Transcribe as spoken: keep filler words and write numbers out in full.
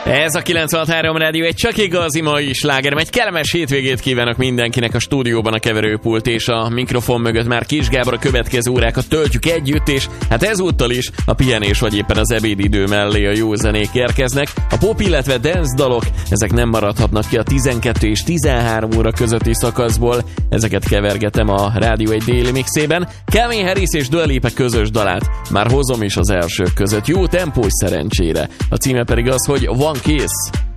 Ez a kilencvenhárom Rádió egy csak igazi mai slágerem. Egy kellemes hétvégét kívánok mindenkinek a stúdióban a keverőpult és a mikrofon mögött már Kis Gábor. A következő órákat töltjük együtt, és hát ezúttal is a pihenés vagy éppen az ebédidő mellé a jó zenék érkeznek. A pop, illetve dance dalok, ezek nem maradhatnak ki a tizenkettő és tizenhárom óra közötti szakaszból. Ezeket kevergetem a Rádió egy déli mixében. Calvin Harris és Dua Lipa közös dalát már hozom is az elsők között. Jó tempós szerencsére. A címe pedig az, hogy One Kiss.